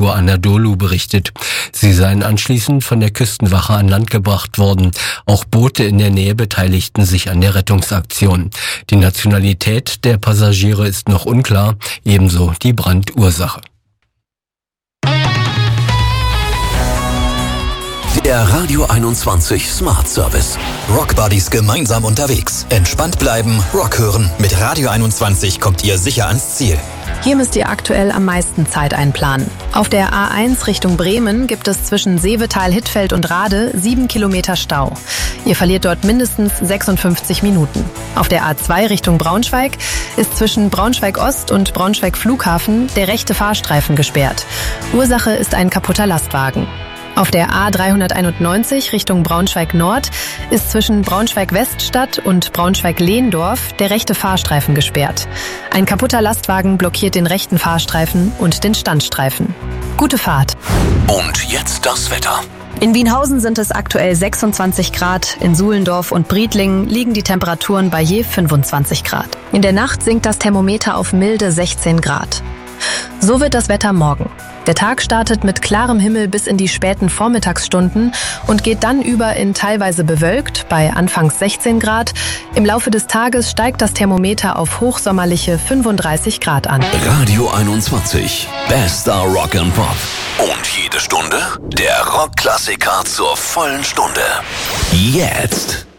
Agentur Anadolu berichtet. Sie seien anschließend von der Küstenwache an Land gebracht worden. Auch Boote in der Nähe beteiligten sich an der Rettungsaktion. Die Nationalität der Passagiere ist noch unklar, ebenso die Brandursache. Der Radio 21 Smart Service. Rock Buddies gemeinsam unterwegs. Entspannt bleiben, Rock hören. Mit Radio 21 kommt ihr sicher ans Ziel. Hier müsst ihr aktuell am meisten Zeit einplanen. Auf der A1 Richtung Bremen gibt es zwischen Seevetal, Hittfeld und Rade 7 Kilometer Stau. Ihr verliert dort mindestens 56 Minuten. Auf der A2 Richtung Braunschweig ist zwischen Braunschweig-Ost und Braunschweig-Flughafen der rechte Fahrstreifen gesperrt. Ursache ist ein kaputter Lastwagen. Auf der A391 Richtung Braunschweig-Nord ist zwischen Braunschweig-Weststadt und Braunschweig-Lehndorf der rechte Fahrstreifen gesperrt. Ein kaputter Lastwagen blockiert den rechten Fahrstreifen und den Standstreifen. Gute Fahrt. Und jetzt das Wetter. In Wienhausen sind es aktuell 26 Grad, in Suhlendorf und Briedlingen liegen die Temperaturen bei je 25 Grad. In der Nacht sinkt das Thermometer auf milde 16 Grad. So wird das Wetter morgen. Der Tag startet mit klarem Himmel bis in die späten Vormittagsstunden und geht dann über in teilweise bewölkt bei anfangs 16 Grad. Im Laufe des Tages steigt das Thermometer auf hochsommerliche 35 Grad an. Radio 21, bester Rock and Pop. Und jede Stunde der Rockklassiker zur vollen Stunde. Jetzt.